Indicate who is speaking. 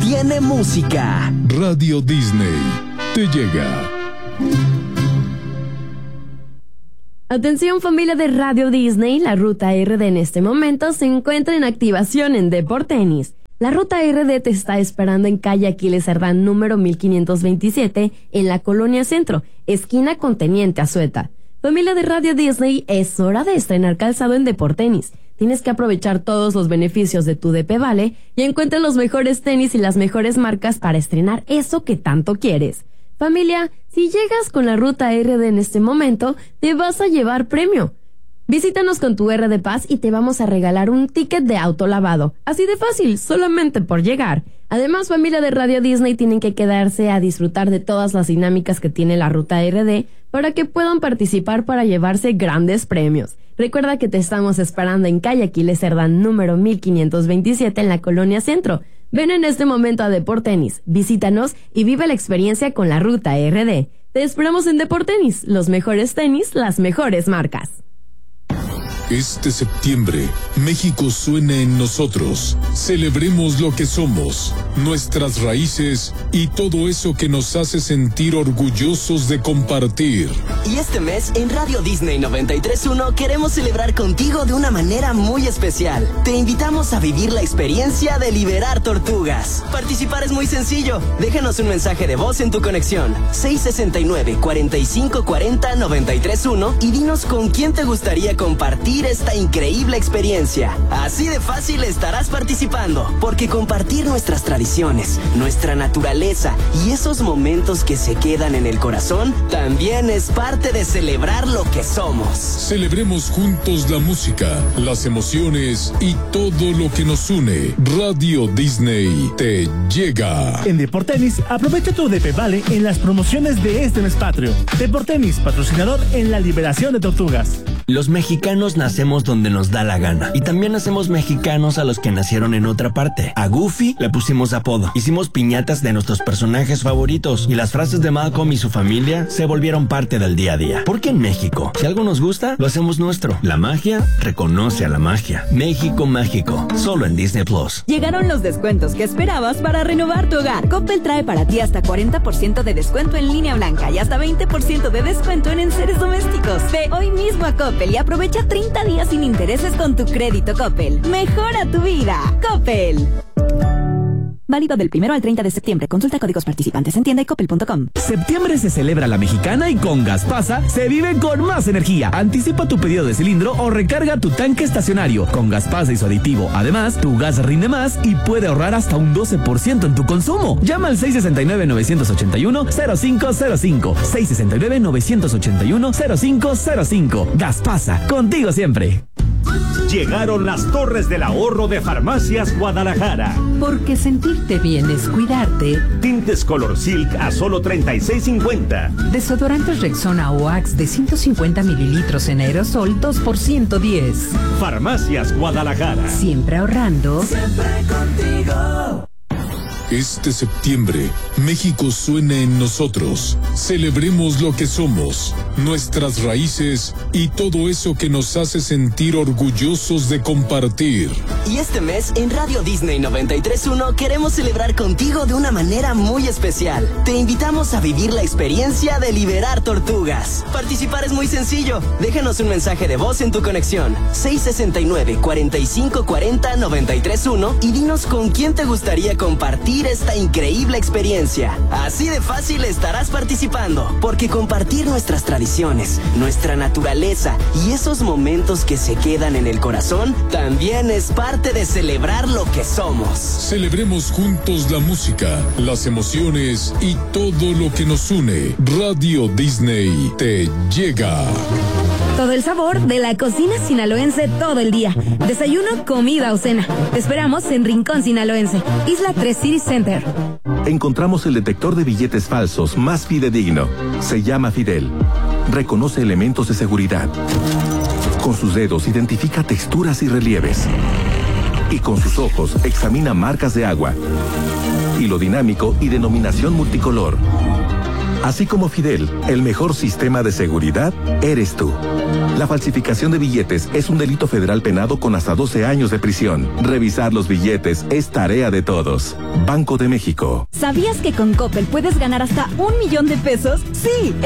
Speaker 1: tiene música.
Speaker 2: Radio Disney te llega.
Speaker 3: Atención familia de Radio Disney, la Ruta RD en este momento se encuentra en activación en Deportenis. La Ruta RD te está esperando en calle Aquiles Cerdán número 1527 en la Colonia Centro, esquina con Teniente Azueta. Familia de Radio Disney, es hora de estrenar calzado en Deportenis. Tienes que aprovechar todos los beneficios de tu DP Vale y encuentra los mejores tenis y las mejores marcas para estrenar eso que tanto quieres. Familia, si llegas con la Ruta RD en este momento, te vas a llevar premio. Visítanos con tu RD Pass y te vamos a regalar un ticket de auto lavado. Así de fácil, solamente por llegar. Además, familia de Radio Disney, tienen que quedarse a disfrutar de todas las dinámicas que tiene la Ruta RD para que puedan participar para llevarse grandes premios. Recuerda que te estamos esperando en calle Aquiles Cerdán número 1527 en la Colonia Centro. Ven en este momento a Deportenis, visítanos y vive la experiencia con la Ruta RD. Te esperamos en Deportenis, los mejores tenis, las mejores marcas.
Speaker 2: Este septiembre, México suena en nosotros. Celebremos lo que somos, nuestras raíces y todo eso que nos hace sentir orgullosos de compartir.
Speaker 1: Y este mes, en Radio Disney 93.1, queremos celebrar contigo de una manera muy especial. Te invitamos a vivir la experiencia de liberar tortugas. Participar es muy sencillo. Déjanos un mensaje de voz en tu conexión. 669-4540-931 y dinos con quién te gustaría compartir esta increíble experiencia. Así de fácil estarás participando, porque compartir nuestras tradiciones, nuestra naturaleza y esos momentos que se quedan en el corazón también es parte de celebrar lo que somos.
Speaker 2: Celebremos juntos la música, las emociones y todo lo que nos une. Radio Disney te llega.
Speaker 4: En Deportenis, aprovecha tu DP Vale en las promociones de este mes patrio. Deportenis, patrocinador en la liberación de tortugas.
Speaker 5: Los mexicanos nacemos donde nos da la gana. Y también hacemos mexicanos a los que nacieron en otra parte. A Goofy le pusimos apodo. Hicimos piñatas de nuestros personajes favoritos. Y las frases de Malcolm y su familia se volvieron parte del día a día. Porque en México, si algo nos gusta, lo hacemos nuestro. La magia reconoce a la magia. México mágico. Solo en Disney Plus.
Speaker 6: Llegaron los descuentos que esperabas para renovar tu hogar. Coppel trae para ti hasta 40% de descuento en línea blanca y hasta 20% de descuento en enseres domésticos. Ve hoy mismo a Coppel y aprovecha 30 días sin intereses con tu crédito Coppel. Mejora tu vida. Coppel. Válido del 1 al 30 de septiembre. Consulta códigos participantes en tienda y coppel.com.
Speaker 7: Septiembre se celebra la mexicana y con Gaspasa se vive con más energía. Anticipa tu pedido de cilindro o recarga tu tanque estacionario. Con Gaspasa y su aditivo, además, tu gas rinde más y puede ahorrar hasta un 12% en tu consumo. Llama al 669-981-0505. 669-981-0505. Gaspasa, contigo siempre.
Speaker 8: Llegaron las Torres del Ahorro de Farmacias Guadalajara.
Speaker 9: Porque sentirte bien es cuidarte.
Speaker 8: Tintes Color Silk a solo $36.50.
Speaker 9: Desodorantes Rexona o Axe de 150 mililitros en aerosol 2 por $110.
Speaker 8: Farmacias Guadalajara.
Speaker 9: Siempre ahorrando.
Speaker 6: Siempre contigo.
Speaker 2: Este septiembre, México suena en nosotros. Celebremos lo que somos, nuestras raíces y todo eso que nos hace sentir orgullosos de compartir.
Speaker 1: Y este mes, en Radio Disney 93.1, queremos celebrar contigo de una manera muy especial. Te invitamos a vivir la experiencia de liberar tortugas. Participar es muy sencillo. Déjanos un mensaje de voz en tu conexión. 669-4540-931 y dinos con quién te gustaría compartir esta increíble experiencia. Así de fácil estarás participando, porque compartir nuestras tradiciones, nuestra naturaleza y esos momentos que se quedan en el corazón también es parte de celebrar lo que somos.
Speaker 2: Celebremos juntos la música, las emociones y todo lo que nos une. Radio Disney te llega.
Speaker 10: Todo el sabor de la cocina sinaloense todo el día. Desayuno, comida o cena. Te esperamos en Rincón Sinaloense, Isla 3 City Center.
Speaker 11: Encontramos el detector de billetes falsos más fidedigno. Se llama Fidel. Reconoce elementos de seguridad. Con sus dedos identifica texturas y relieves. Y con sus ojos examina marcas de agua. Hilo dinámico y denominación multicolor. Así como Fidel, el mejor sistema de seguridad eres tú. La falsificación de billetes es un delito federal penado con hasta 12 años de prisión. Revisar los billetes es tarea de todos. Banco de México.
Speaker 6: ¿Sabías que con Coppel puedes ganar hasta $1,000,000? ¡Sí!